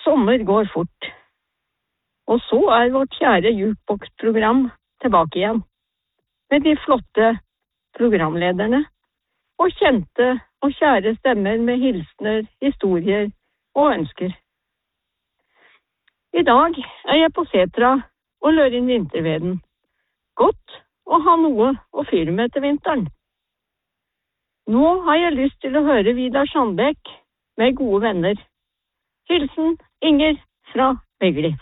sommer går fort. Og så vårt kjære jukebox-program tilbake igjen. Med de flotte programlederne og kjente og kjære stemmer med hilsner, historier og ønsker. I dag jeg på Setra og lører inn vinterveden. Godt å ha noe å fyre med til vinteren. Nå har jeg lyst til å høre Vidar Sandbekk med Gode venner. Hilsen Inger fra Veggli.